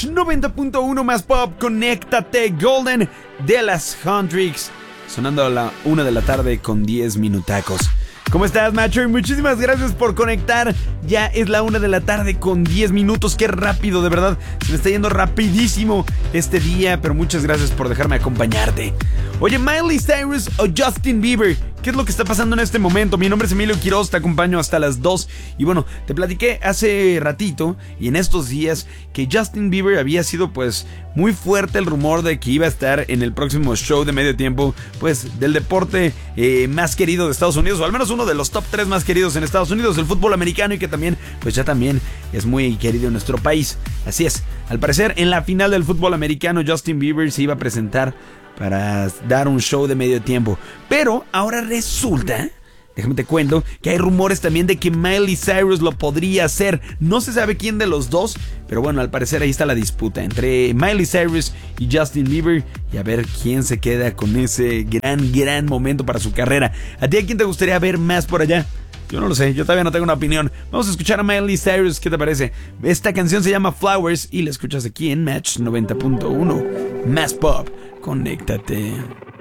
Match 90.1 más pop, conéctate, Golden de las Huntrix, sonando a la 1 de la tarde con 10 minutacos. ¿Cómo estás, Macho? Muchísimas gracias por conectar. Ya es la 1 de la tarde con 10 minutos. Qué rápido, de verdad. Se me está yendo rapidísimo este día, pero muchas gracias por dejarme acompañarte. Oye, Miley Cyrus o Justin Bieber, ¿qué es lo que está pasando en este momento? Mi nombre es Emilio Quiroz, te acompaño hasta las 2. Y bueno, te platiqué hace ratito y en estos días que Justin Bieber había sido pues muy fuerte el rumor de que iba a estar en el próximo show de medio tiempo, pues del deporte más querido de Estados Unidos, o al menos uno de los top 3 más queridos en Estados Unidos, el fútbol americano, y que también, pues ya también es muy querido en nuestro país. Así es, al parecer en la final del fútbol americano Justin Bieber se iba a presentar para dar un show de medio tiempo, pero ahora resulta, déjame te cuento, que hay rumores también de que Miley Cyrus lo podría hacer. No se sabe quién de los dos, pero bueno, al parecer ahí está la disputa entre Miley Cyrus y Justin Bieber, y a ver quién se queda con ese gran momento para su carrera. ¿A ti a quién te gustaría ver más por allá? Yo no lo sé, yo todavía no tengo una opinión. Vamos a escuchar a Miley Cyrus, ¿qué te parece? Esta canción se llama Flowers y la escuchas aquí en Match 90.1 más pop. Conéctate.